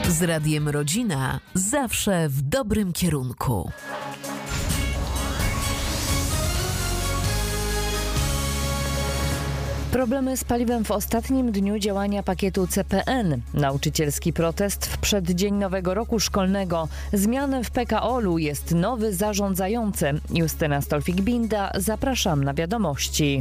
Z Radiem Rodzina zawsze w dobrym kierunku. Problemy z paliwem w ostatnim dniu działania pakietu CPN. Nauczycielski protest w przeddzień nowego roku szkolnego. Zmiany w PKOL-u, jest nowy zarządzający. Justyna Stolfik-Binda, zapraszam na wiadomości.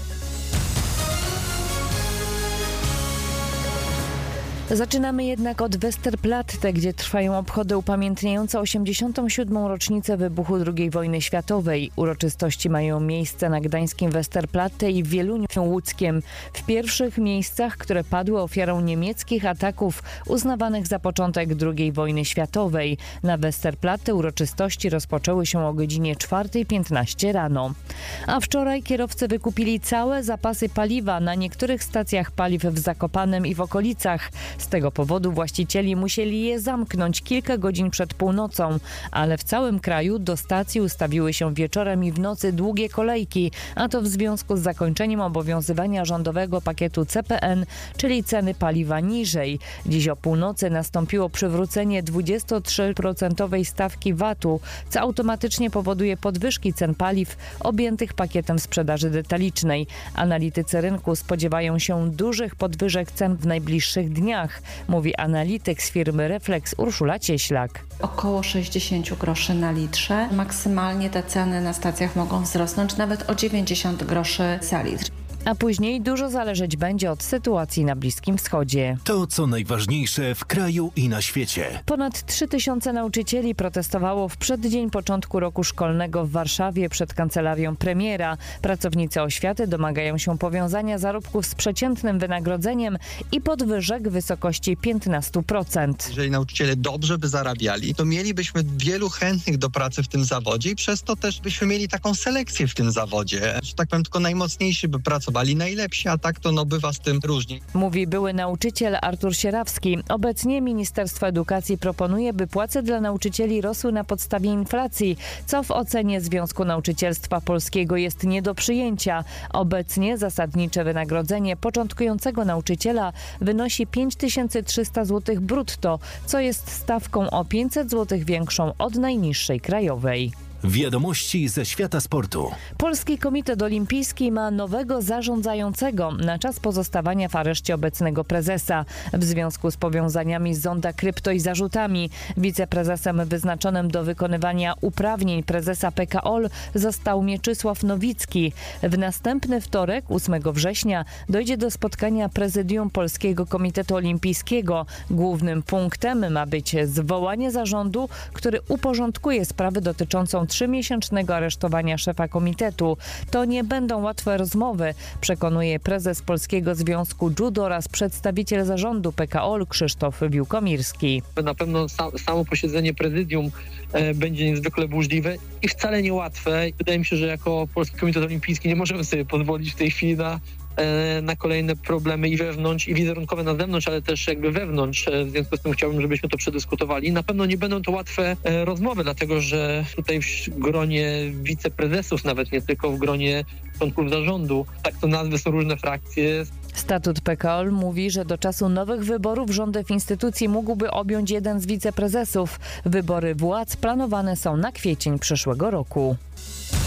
Zaczynamy jednak od Westerplatte, gdzie trwają obchody upamiętniające 87. rocznicę wybuchu II wojny światowej. Uroczystości mają miejsce na gdańskim Westerplatte i w Wieluniu Łódzkiem. W pierwszych miejscach, które padły ofiarą niemieckich ataków uznawanych za początek II wojny światowej. Na Westerplatte uroczystości rozpoczęły się o godzinie 4:15 rano. A wczoraj kierowcy wykupili całe zapasy paliwa na niektórych stacjach paliw w Zakopanem i w okolicach. Z tego powodu właścicieli musieli je zamknąć kilka godzin przed północą, ale w całym kraju do stacji ustawiły się wieczorem i w nocy długie kolejki, a to w związku z zakończeniem obowiązywania rządowego pakietu CPN, czyli ceny paliwa niżej. Dziś o północy nastąpiło przywrócenie 23% stawki VAT-u, co automatycznie powoduje podwyżki cen paliw objętych pakietem sprzedaży detalicznej. Analitycy rynku spodziewają się dużych podwyżek cen w najbliższych dniach, mówi analityk z firmy Reflex Urszula Cieślak. Około 60 groszy na litrze. Maksymalnie te ceny na stacjach mogą wzrosnąć nawet o 90 groszy za litr. A później dużo zależeć będzie od sytuacji na Bliskim Wschodzie. To, co najważniejsze w kraju i na świecie. Ponad 3000 nauczycieli protestowało w przeddzień początku roku szkolnego w Warszawie przed kancelarią premiera. Pracownicy oświaty domagają się powiązania zarobków z przeciętnym wynagrodzeniem i podwyżek w wysokości 15%. Jeżeli nauczyciele dobrze by zarabiali, to mielibyśmy wielu chętnych do pracy w tym zawodzie i przez to też byśmy mieli taką selekcję w tym zawodzie. Że tak powiem, tylko najmocniejsi by pracowali najlepsi, a tak to bywa z tym różnie. Mówi były nauczyciel Artur Sierawski. Obecnie Ministerstwo Edukacji proponuje, by płace dla nauczycieli rosły na podstawie inflacji, co w ocenie Związku Nauczycielstwa Polskiego jest nie do przyjęcia. Obecnie zasadnicze wynagrodzenie początkującego nauczyciela wynosi 5300 zł brutto, co jest stawką o 500 zł większą od najniższej krajowej. Wiadomości ze świata sportu. Polski Komitet Olimpijski ma nowego zarządzającego na czas pozostawania w areszcie obecnego prezesa. W związku z powiązaniami z Zonda Krypto i zarzutami wiceprezesem wyznaczonym do wykonywania uprawnień prezesa PKOL został Mieczysław Nowicki. W następny wtorek, 8 września, dojdzie do spotkania prezydium Polskiego Komitetu Olimpijskiego. Głównym punktem ma być zwołanie zarządu, który uporządkuje sprawy dotyczącą 3-miesięcznego aresztowania szefa komitetu. To nie będą łatwe rozmowy, przekonuje prezes Polskiego Związku Judo oraz przedstawiciel zarządu PKOL Krzysztof Wiłkomirski. Na pewno samo posiedzenie prezydium będzie niezwykle burzliwe i wcale niełatwe. Wydaje mi się, że jako Polski Komitet Olimpijski nie możemy sobie pozwolić w tej chwili na kolejne problemy i wewnątrz, i wizerunkowe na zewnątrz, ale też jakby wewnątrz. W związku z tym chciałbym, żebyśmy to przedyskutowali. Na pewno nie będą to łatwe rozmowy, dlatego że tutaj w gronie wiceprezesów, nawet nie tylko w gronie członków zarządu, tak to nazwy, są różne frakcje. Statut PKOL mówi, że do czasu nowych wyborów rządy instytucji mógłby objąć jeden z wiceprezesów. Wybory władz planowane są na kwiecień przyszłego roku.